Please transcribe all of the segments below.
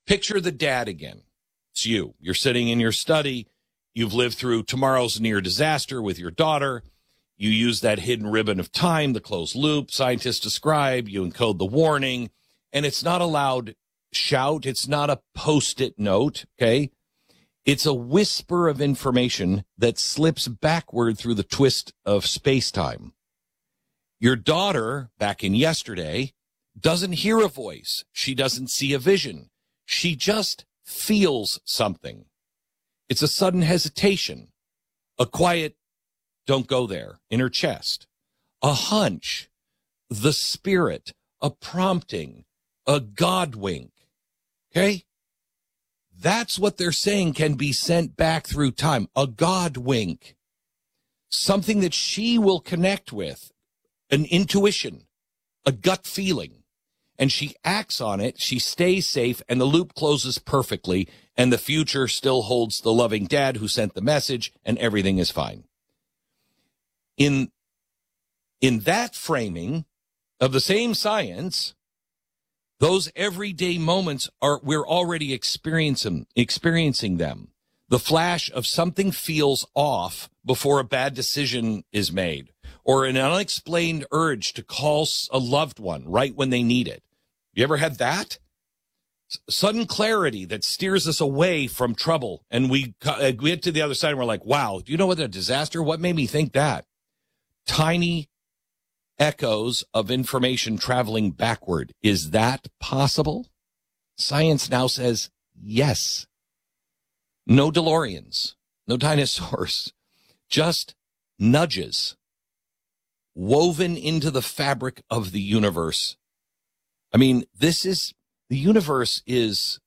Picture the dad again. It's you. You're sitting in your study. You've lived through tomorrow's near disaster with your daughter. You use that hidden ribbon of time, the closed loop scientists describe. You encode the warning, and it's not a loud shout. It's not a Post-it note, okay? It's a whisper of information that slips backward through the twist of space-time. Your daughter, back in yesterday, doesn't hear a voice. She doesn't see a vision. She just feels something. It's a sudden hesitation, a quiet, don't go there, in her chest, a hunch, the spirit, a prompting, a God wink. Okay? That's what they're saying can be sent back through time, a God wink, something that she will connect with, an intuition, a gut feeling. And she acts on it, she stays safe, and the loop closes perfectly, and the future still holds the loving dad who sent the message, and everything is fine. In that framing of the same science, those everyday moments we're already experiencing them. The flash of something feels off before a bad decision is made, or an unexplained urge to call a loved one right when they need it. You ever had that? Sudden clarity that steers us away from trouble. And we get to the other side and we're like, wow, do you know what a disaster? What made me think that? Tiny echoes of information traveling backward. Is that possible? Science now says yes. No DeLoreans, no dinosaurs, just nudges woven into the fabric of the universe. I mean, the universe is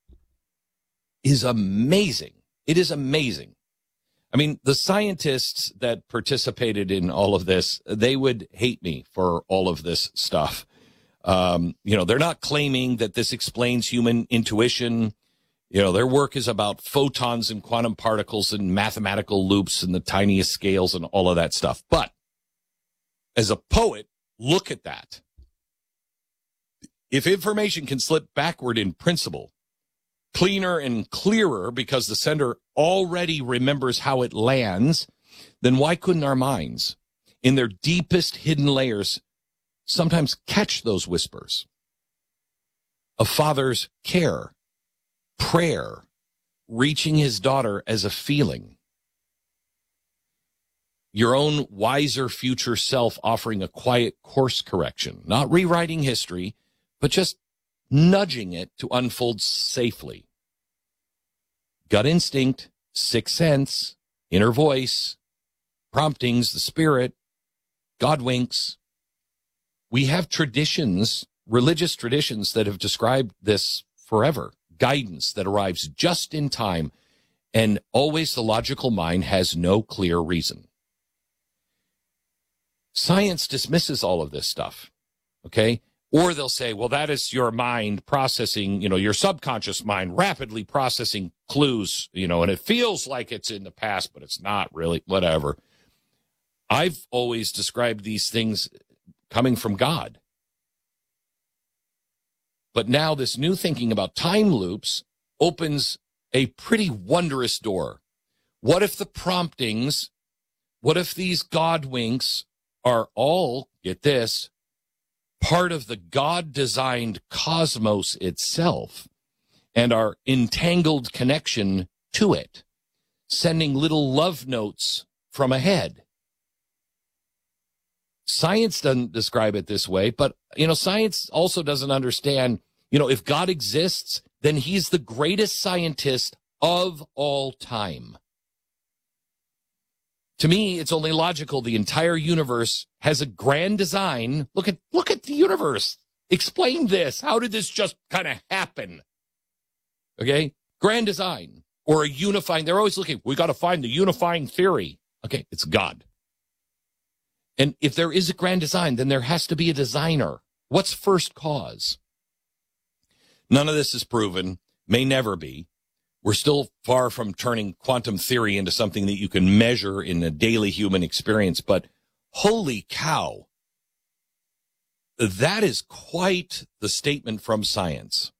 amazing. It is amazing. I mean, the scientists that participated in all of this, they would hate me for all of this stuff. They're not claiming that this explains human intuition. Their work is about photons and quantum particles and mathematical loops and the tiniest scales and all of that stuff. But as a poet, look at that. If information can slip backward in principle, cleaner and clearer because the sender already remembers how it lands, then why couldn't our minds, in their deepest hidden layers, sometimes catch those whispers? A father's care, prayer, reaching his daughter as a feeling. Your own wiser future self offering a quiet course correction, not rewriting history, but just nudging it to unfold safely. Gut instinct, sixth sense, inner voice, promptings, the spirit, God winks. We have traditions, religious traditions that have described this forever. Guidance that arrives just in time, and always the logical mind has no clear reason. Science dismisses all of this stuff, okay? Or they'll say, well, that is your mind processing, your subconscious mind rapidly processing clues, and it feels like it's in the past, but it's not really, whatever. I've always described these things coming from God. But now this new thinking about time loops opens a pretty wondrous door. What if the promptings, what if these God winks are all, get this, part of the God-designed cosmos itself and our entangled connection to it, sending little love notes from ahead? Science doesn't describe it this way, but, science also doesn't understand, if God exists, then he's the greatest scientist of all time. To me, it's only logical the entire universe has a grand design. Look at the universe. Explain this. How did this just kind of happen? Okay? Grand design or a unifying. They're always looking. We got to find the unifying theory. Okay, it's God. And if there is a grand design, then there has to be a designer. What's first cause? None of this is proven, may never be. We're still far from turning quantum theory into something that you can measure in a daily human experience. But holy cow, that is quite the statement from science.